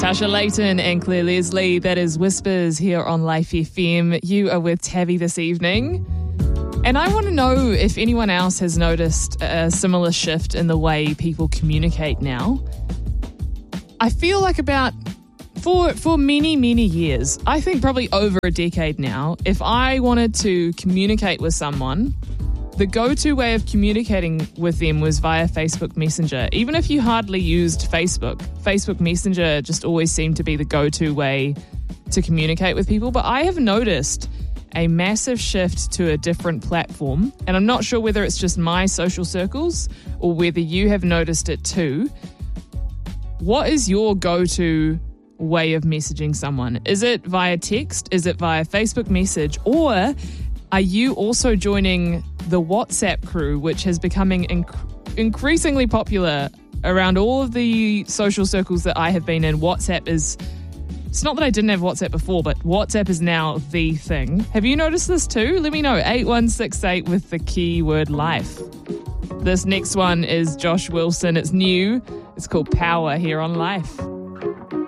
Tasha Layton and Claire Leslie. That is Whispers here on Life FM. You are with Tabby this evening. And I want to know if anyone else has noticed a similar shift in the way people communicate now. I feel like for many, many years, I think probably over a decade now, if I wanted to communicate with someone, the go-to way of communicating with them was via Facebook Messenger. Even if you hardly used Facebook Messenger just always seemed to be the go-to way to communicate with people. But I have noticed a massive shift to a different platform, and I'm not sure whether it's just my social circles or whether you have noticed it too. What is your go-to way of messaging someone? Is it via text? Is it via Facebook message? Or are you also joining the WhatsApp crew, which has becoming increasingly popular around all of the social circles that I have been in? It's not that I didn't have WhatsApp before, but WhatsApp is now the thing. Have you noticed this too? Let me know. 8168 with the keyword life. This next one is Josh Wilson. It's new. It's called Power here on Life.